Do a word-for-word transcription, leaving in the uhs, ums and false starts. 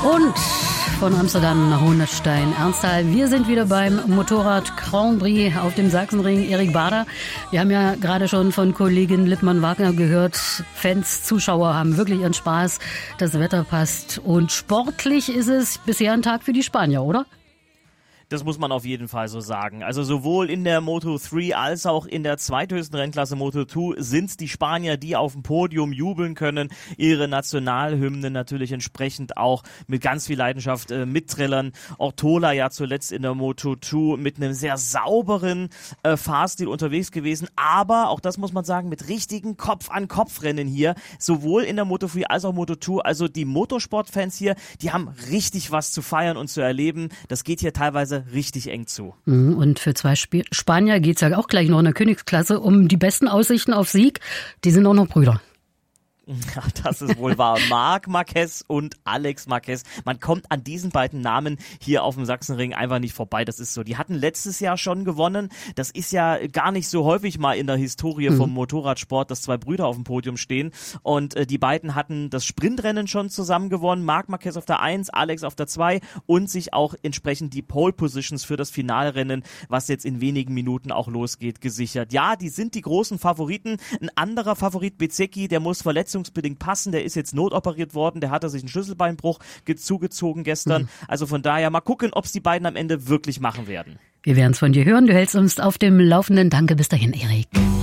Und von Amsterdam nach Hohenstein, Ernsthal. Wir sind wieder beim Motorrad Grand Prix auf dem Sachsenring. Erik Bader, wir haben ja gerade schon von Kollegin Lippmann-Wagner gehört, Fans, Zuschauer haben wirklich ihren Spaß, das Wetter passt und sportlich ist es bisher ein Tag für die Spanier, oder? Das muss man auf jeden Fall so sagen. Also sowohl in der Moto drei als auch in der zweithöchsten Rennklasse Moto zwei sind es die Spanier, die auf dem Podium jubeln können, ihre Nationalhymne natürlich entsprechend auch mit ganz viel Leidenschaft äh, mitträllern. Ortola ja zuletzt in der Moto zwei mit einem sehr sauberen äh, Fahrstil unterwegs gewesen, aber auch das muss man sagen, mit richtigen Kopf-an-Kopf-Rennen hier, sowohl in der Moto drei als auch Moto zwei. Also die Motorsportfans hier, die haben richtig was zu feiern und zu erleben. Das geht hier teilweise richtig eng zu. Und für zwei Sp- Spanier geht es ja auch gleich noch in der Königsklasse um die besten Aussichten auf Sieg. Die sind auch noch Brüder. Ja, das ist wohl wahr. Marc Marquez und Alex Marquez. Man kommt an diesen beiden Namen hier auf dem Sachsenring einfach nicht vorbei. Das ist so. Die hatten letztes Jahr schon gewonnen. Das ist ja gar nicht so häufig mal in der Historie mhm. vom Motorradsport, dass zwei Brüder auf dem Podium stehen. Und äh, die beiden hatten das Sprintrennen schon zusammen gewonnen. Marc Marquez auf der eins, Alex auf der zwei und sich auch entsprechend die Pole Positions für das Finalrennen, was jetzt in wenigen Minuten auch losgeht, gesichert. Ja, die sind die großen Favoriten. Ein anderer Favorit, Bezzecchi, der muss verletzt bedingt passen, der ist jetzt notoperiert worden, der hatte sich einen Schlüsselbeinbruch zugezogen gestern, mhm. also von daher mal gucken, ob es die beiden am Ende wirklich machen werden. Wir werden es von dir hören, du hältst uns auf dem Laufenden. Danke, bis dahin, Erik.